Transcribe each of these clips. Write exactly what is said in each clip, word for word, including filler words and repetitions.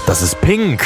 Das ist Pink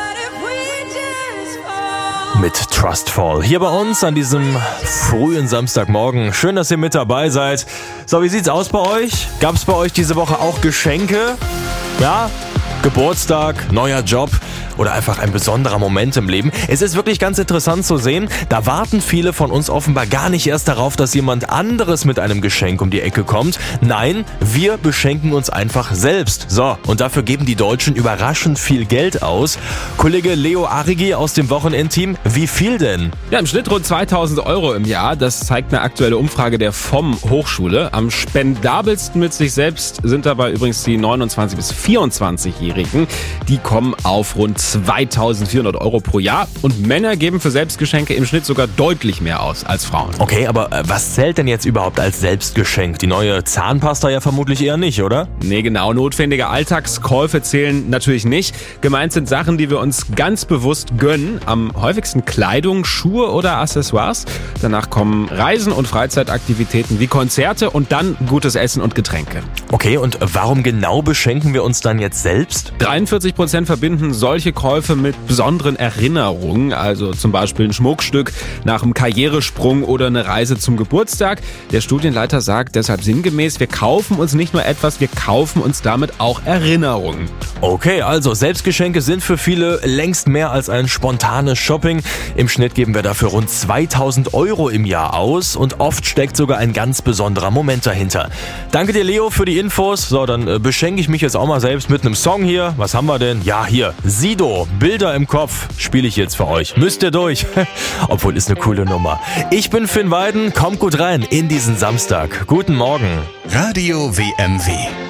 mit Trustfall. Hier bei uns an diesem frühen Samstagmorgen. Schön, dass ihr mit dabei seid. So, wie sieht's aus bei euch? Gab's bei euch diese Woche auch Geschenke? Ja? Geburtstag, neuer Job oder einfach ein besonderer Moment im Leben. Es ist wirklich ganz interessant zu sehen, da warten viele von uns offenbar gar nicht erst darauf, dass jemand anderes mit einem Geschenk um die Ecke kommt. Nein, wir beschenken uns einfach selbst. So, und dafür geben die Deutschen überraschend viel Geld aus. Kollege Leo Arrigi aus dem Wochenendteam, wie viel denn? Ja, im Schnitt rund zweitausend Euro im Jahr. Das zeigt eine aktuelle Umfrage der V O M Hochschule. Am spendabelsten mit sich selbst sind dabei übrigens die neunundzwanzig- bis vierundzwanzigjährigen. Die kommen auf rund zweitausendvierhundert Euro pro Jahr. Und Männer geben für Selbstgeschenke im Schnitt sogar deutlich mehr aus als Frauen. Okay, aber äh, was zählt denn jetzt überhaupt als Selbstgeschenk? Die neue Zahnpasta ja vermutlich eher nicht, oder? Nee, genau. Notwendige Alltagskäufe zählen natürlich nicht. Gemeint sind Sachen, die wir uns ganz bewusst gönnen. Am häufigsten Kleidung, Schuhe oder Accessoires. Danach kommen Reisen und Freizeitaktivitäten wie Konzerte und dann gutes Essen und Getränke. Okay, und warum genau beschenken wir uns dann jetzt selbst? dreiundvierzig Prozent verbinden solche Käufe mit besonderen Erinnerungen, also zum Beispiel ein Schmuckstück nach einem Karrieresprung oder eine Reise zum Geburtstag. Der Studienleiter sagt deshalb sinngemäß, wir kaufen uns nicht nur etwas, wir kaufen uns damit auch Erinnerungen. Okay, also Selbstgeschenke sind für viele längst mehr als ein spontanes Shopping. Im Schnitt geben wir dafür rund zweitausend Euro im Jahr aus und oft steckt sogar ein ganz besonderer Moment dahinter. Danke dir, Leo, für die Infos. So, dann äh, beschenke ich mich jetzt auch mal selbst mit einem Song hier. Was haben wir denn? Ja, hier, Sido, Bilder im Kopf, spiele ich jetzt für euch. Müsst ihr durch. Obwohl, ist eine coole Nummer. Ich bin Finn Weiden, kommt gut rein in diesen Samstag. Guten Morgen. Radio W M W.